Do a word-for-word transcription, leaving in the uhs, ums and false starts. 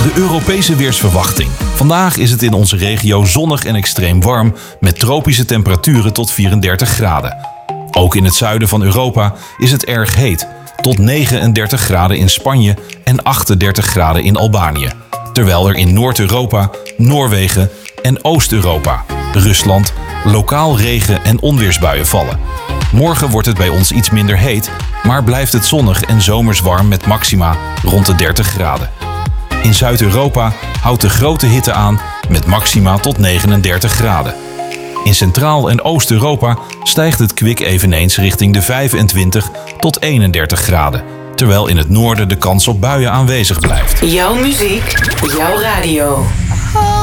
De Europese weersverwachting. Vandaag is het in onze regio zonnig en extreem warm met tropische temperaturen tot vierendertig graden. Ook in het zuiden van Europa is het erg heet, tot negenendertig graden in Spanje en achtendertig graden in Albanië. Terwijl er in Noord-Europa, Noorwegen en Oost-Europa, Rusland, lokaal regen- en onweersbuien vallen. Morgen wordt het bij ons iets minder heet, maar blijft het zonnig en zomers warm met maxima rond de dertig graden. In Zuid-Europa houdt de grote hitte aan met maxima tot negenendertig graden. In Centraal- en Oost-Europa stijgt het kwik eveneens richting de vijfentwintig tot eenendertig graden, terwijl in het noorden de kans op buien aanwezig blijft. Jouw muziek, jouw radio.